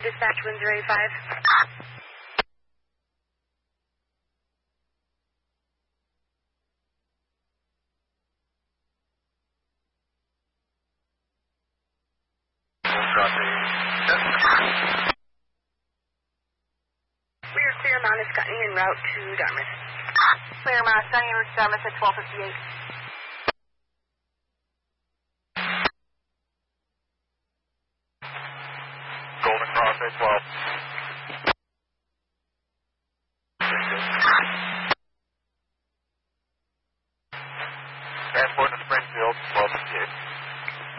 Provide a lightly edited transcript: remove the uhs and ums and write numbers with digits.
Dispatch 1085. Rear Clearmount is Scotty en route to Dartmouth. Clearmount, Scotty en route to Dartmouth at 1258. Golden Cross at 12.